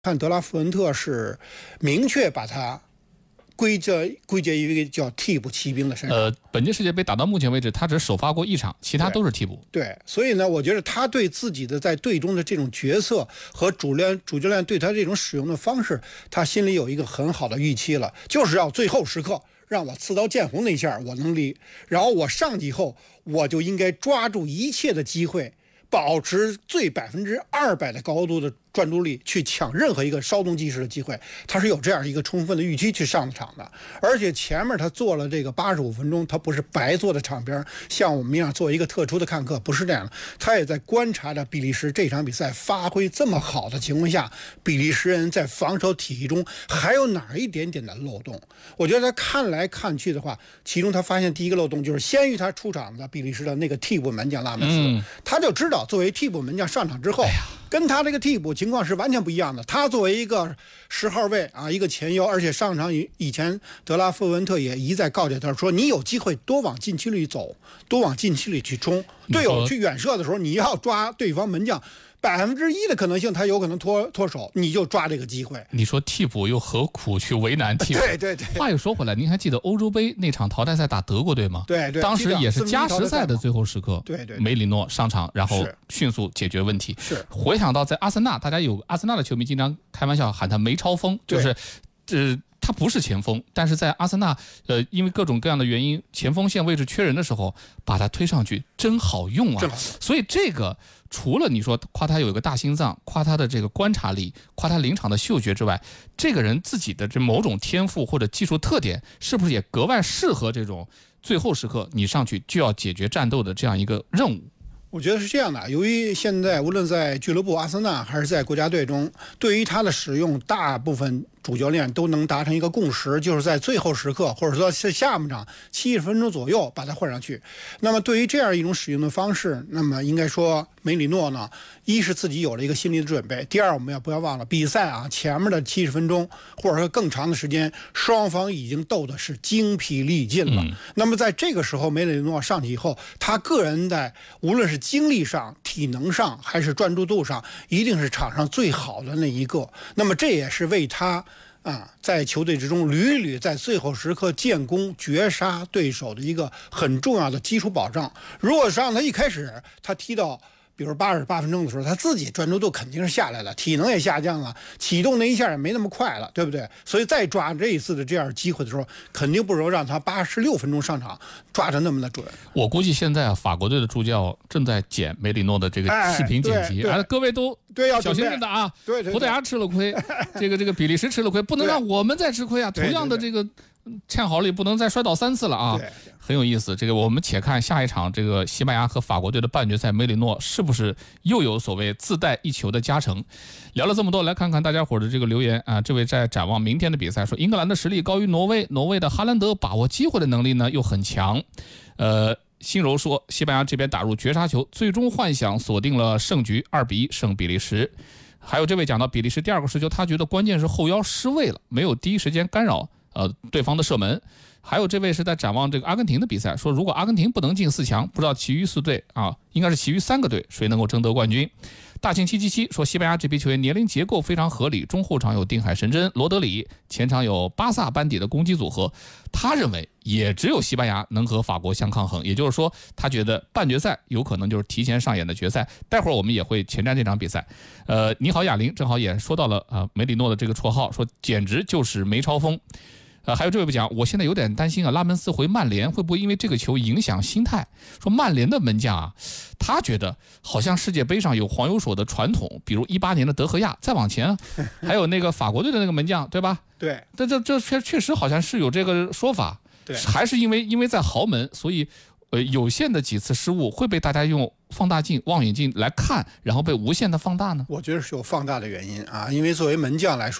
看德拉福文特是明确把他归结于一个叫替补骑兵的身上。 本届世界杯打到目前为止，他只首发过一场，其他都是替补。 对，所以呢，我觉得他对自己的在队中的这种角色和主教练对他这种使用的方式，他心里有一个很好的预期了，就是要最后时刻让我刺刀见红那一下我能离，然后我上去以后，我就应该抓住一切的机会，保持最200%的高度的专注力去抢任何一个稍纵即逝的机会，他是有这样一个充分的预期去上场的。而且前面他做了这个85分钟，他不是白坐在场边像我们一样做一个特殊的看客，不是这样的，他也在观察着比利时这场比赛发挥这么好的情况下，比利时人在防守体系中还有哪一点点的漏洞。我觉得他看来看去的话，其中他发现第一个漏洞就是先于他出场的比利时的那个替补门将拉莫斯，他就知道作为替补门将上场之后，跟他这个替补情况是完全不一样的。他作为一个10号位啊，一个前腰，而且上场以前德拉夫文特也一再告诫他说，你有机会多往禁区里走，多往禁区里去冲，队友去远射的时候，你要抓对方门将1%的可能性，他有可能脱手，你就抓这个机会。 你说替补又何苦去为难替补？ 对。 话又说回来，您还记得欧洲杯那场淘汰赛打德国队吗？ 对， 当时也是加时赛的最后时刻， 对， 梅里诺上场，然后迅速解决问题。 是， 回想到在阿森纳，大家有阿森纳的球迷经常开玩笑喊他梅超风，就是他不是前锋，但是在阿森纳，因为各种各样的原因，前锋线位置缺人的时候，把他推上去，真好用啊！所以这个除了你说夸他有一个大心脏，夸他的这个观察力，夸他临场的嗅觉之外，这个人自己的这某种天赋或者技术特点，是不是也格外适合这种最后时刻你上去就要解决战斗的这样一个任务？ 我觉得是这样的，由于现在无论在俱乐部阿森纳还是在国家队中，对于他的使用，大部分主教练都能达成一个共识，就是在最后时刻或者说是下半场70分钟左右把他换上去。那么对于这样一种使用的方式，那么应该说梅里诺呢，一是自己有了一个心理的准备，第二我们不要忘了比赛啊，前面的70分钟或者说更长的时间，双方已经斗的是精疲力尽了。那么在这个时候梅里诺上去以后，他个人在无论是精力上、体能上还是专注度上，一定是场上最好的那一个。那么这也是为他在球队之中屡屡在最后时刻建功绝杀对手的一个很重要的基础保障。如果是让他一开始他踢到比如88分钟的时候，他自己专注度肯定是下来了，体能也下降了，启动那一下也没那么快了，对不对？所以再抓这一次的这样机会的时候，肯定不如让他86分钟上场抓得那么的准。 我估计现在法国队的助教正在剪梅里诺的这个视频剪辑，各位都小心着的啊！ 对， 葡萄牙吃了亏，这个比利时吃了亏，不能让我们再吃亏啊！同样的这个堑壕里不能再摔倒3次了啊！很有意思。这个我们且看下一场这个西班牙和法国队的半决赛，梅里诺是不是又有所谓自带一球的加成？聊了这么多，来看看大家伙的这个留言啊。这位在展望明天的比赛说，英格兰的实力高于挪威，挪威的哈兰德把握机会的能力呢又很强。新柔说，西班牙这边打入绝杀球，最终幻想锁定了胜局，2-1胜比利时。还有这位讲到比利时第二个失球，他觉得关键是后腰失位了，没有第一时间干扰对方的射门。还有这位是在展望这个阿根廷的比赛，说如果阿根廷不能进4强，不知道其余4队应该是其余3个队谁能够争得冠军。大庆777说，西班牙这批球员年龄结构非常合理，中后场有定海神针罗德里，前场有巴萨班底的攻击组合，他认为也只有西班牙能和法国相抗衡，也就是说他觉得半决赛有可能就是提前上演的决赛。待会儿我们也会前瞻这场比赛。你好亚玲正好也说到了梅里诺的这个绰号，说简直就是梅超风。还有这位讲，我现在有点担心拉门斯回曼联会不会因为这个球影响心态？说曼联的门将他觉得好像世界杯上有黄油手的传统，比如18年的德赫亚，再往前还有那个法国队的那个门将，对吧？ 对， 这确实好像是有这个说法。 对， 还是因为在豪门，所以有限的几次失误会被大家用放大镜、望远镜来看，然后被无限的放大呢？ 我觉得是有放大的原因啊，因为作为门将来说，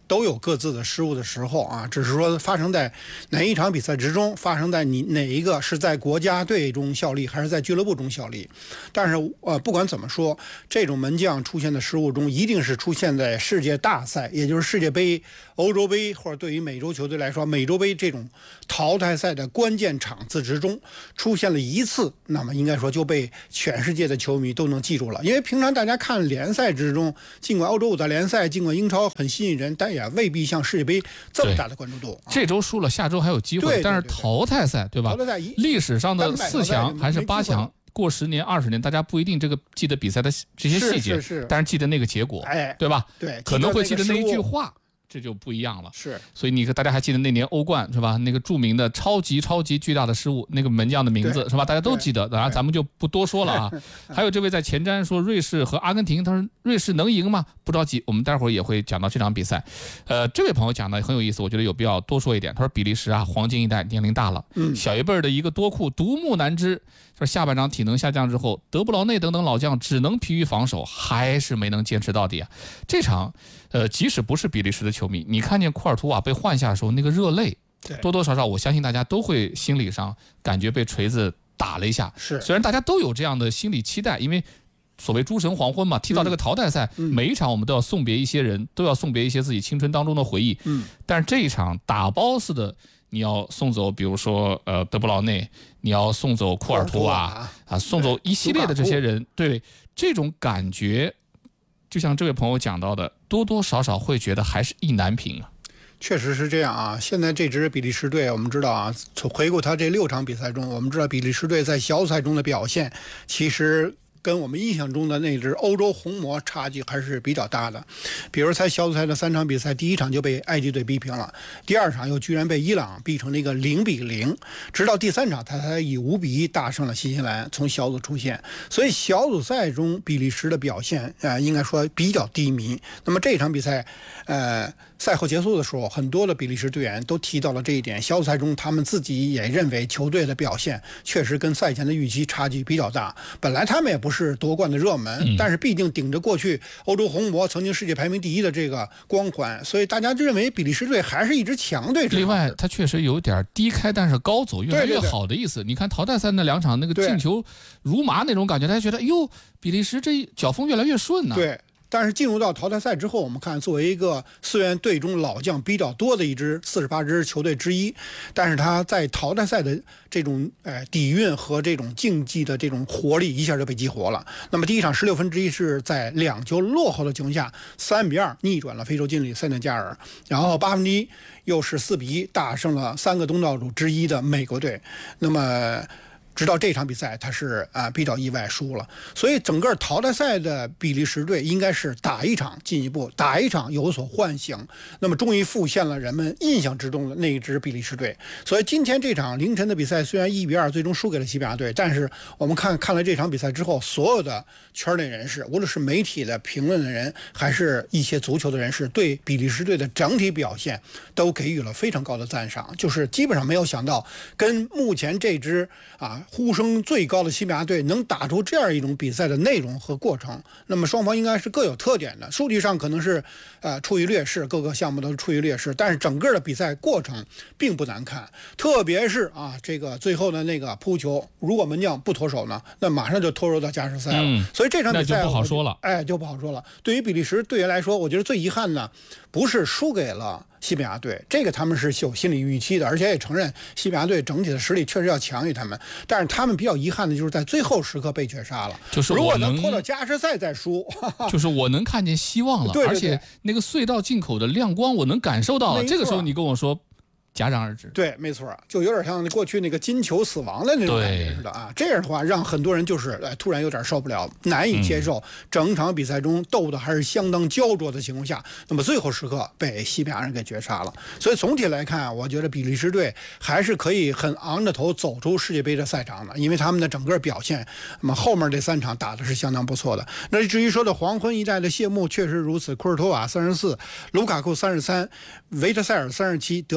都有各自的失误的时候啊，只是说发生在哪一场比赛之中，发生在你哪一个是在国家队中效力，还是在俱乐部中效力。但是不管怎么说，这种门将出现的失误中，一定是出现在世界大赛，也就是世界杯、欧洲杯，或者对于美洲球队来说，美洲杯这种淘汰赛的关键场次之中出现了一次，那么应该说就被全世界的球迷都能记住了。因为平常大家看联赛之中，尽管欧洲五大联赛，尽管英超很吸引人，但也未必像世界杯这么大的关注度。 这周输了，下周还有机会。但是淘汰赛，对吧？ 淘汰赛历史上的4强还是8强，过10年、20年，大家不一定这个记得比赛的这些细节，但是记得那个结果，对吧？ 对， 可能会记得那一句话。这就不一样了，所以你大家还记得那年欧冠是吧？那个著名的超级巨大的失误，那个门将的名字是吧？大家都记得，当然咱们就不多说了啊。还有这位在前瞻说瑞士和阿根廷，他说瑞士能赢吗？不着急，我们待会儿也会讲到这场比赛。这位朋友讲的很有意思，我觉得有必要多说一点。他说比利时啊，黄金一代年龄大了，小一辈的一个多库独木难支。说下半场体能下降之后，德布劳内等等老将只能疲于防守，还是没能坚持到底啊。这场即使不是比利时的球迷，你看见库尔图瓦被换下的时候那个热泪，多多少少我相信大家都会心理上感觉被锤子打了一下。虽然大家都有这样的心理期待，因为所谓诸神黄昏嘛，踢到这个淘汰赛，每一场我们都要送别一些人，都要送别一些自己青春当中的回忆。但是这一场打包似的，你要送走，比如说德布劳内，你要送走库尔图瓦啊，送走一系列的这些人，对这种感觉，就像这位朋友讲到的，多多少少会觉得还是意难平啊。 确实是这样啊！现在这支比利时队，我们知道啊，回顾他这6场比赛中，我们知道比利时队在小组赛中的表现，其实跟我们印象中的那支欧洲红魔差距还是比较大的。比如在小组赛的3场比赛，第1场就被埃及队逼平了，第2场又居然被伊朗逼成了一个0-0，直到第3场他才以5-1大胜了新西兰，从小组出线。所以小组赛中比利时的表现应该说比较低迷。那么这场比赛赛后结束的时候，很多的比利时队员都提到了这一点。小组赛中他们自己也认为球队的表现确实跟赛前的预期差距比较大。本来他们也不是夺冠的热门，但是毕竟顶着过去欧洲红魔曾经世界排名第1的这个光环，所以大家就认为比利时队还是一支强队。 另外他确实有点低开但是高走，越来越好的意思。你看淘汰赛那2场那个进球如麻那种感觉，大家觉得哟，比利时这脚风越来越顺呢。 对，但是进入到淘汰赛之后，我们看作为一个虽然队中老将比较多的一支48支球队之一，但是他在淘汰赛的这种底蕴和这种竞技的这种活力一下就被激活了。那么第1场16分之一是在2球落后的情况下3-2逆转了非洲劲旅塞内加尔，然后8分之一又是4-1大胜了3个东道主之一的美国队。那么直到这场比赛他是比较意外输了。所以整个淘汰赛的比利时队应该是打一场进一步，打一场有所唤醒，那么终于复现了人们印象之中的那一支比利时队。所以今天这场凌晨的比赛虽然1-2最终输给了西班牙队，但是我们看了这场比赛之后，所有的圈内人士，无论是媒体的评论的人还是一些足球的人士，对比利时队的整体表现都给予了非常高的赞赏，就是基本上没有想到跟目前这支呼声最高的西班牙队能打出这样一种比赛的内容和过程。那么双方应该是各有特点的，数据上可能是处于劣势，各个项目都处于劣势，但是整个的比赛过程并不难看。特别是这个最后的那个扑球，如果门将不脱手呢，那马上就拖入到加时赛了。所以这场比赛就不好说了， 就不好说了。对于比利时队员来说，我觉得最遗憾呢，不是输给了西班牙队，这个他们是有心理预期的，而且也承认西班牙队整体的实力确实要强于他们。但是他们比较遗憾的就是在最后时刻被绝杀了，如果能拖到加时赛再输， 就是我能看见希望了，而且那个隧道进口的亮光我能感受到了。这个时候你跟我说戛然而止， 对，没错，就有点像过去那个金球死亡的那种感觉似的这样的话让很多人就是突然有点受不了，难以接受。整场比赛中斗的还是相当焦灼的情况下，那么最后时刻被西班牙人给绝杀了。所以总体来看，我觉得比利时队还是可以很昂着头走出世界杯的赛场的，因为他们的整个表现，那么后面这3场打的是相当不错的。那至于说的黄昏一代的谢幕确实如此，库尔图瓦34，卢卡库33，维特塞尔37，德布劳内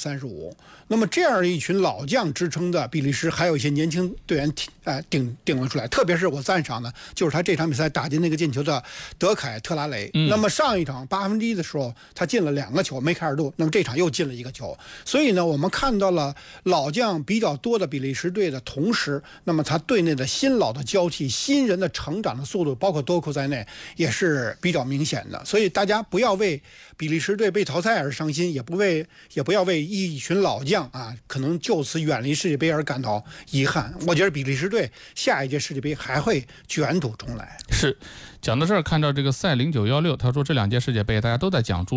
35。那么这样一群老将支撑的比利时，还有一些年轻队员顶了出来。特别是我赞赏的，就是他这场比赛打进那个进球的德凯特拉雷。那么上一场1/8的时候，他进了2个球，梅开二度。那么这场又进了1个球。所以呢，我们看到了老将比较多的比利时队的同时，那么他队内的新老的交替、新人的成长的速度，包括多库在内，也是比较明显的。所以大家不要为比利时队被淘汰而伤心，也不要为一群老将可能就此远离世界杯而感到遗憾。我觉得比利时队下一届世界杯还会卷土重来。 是，讲到这儿，看到这个赛0916，他说这2届世界杯大家都在讲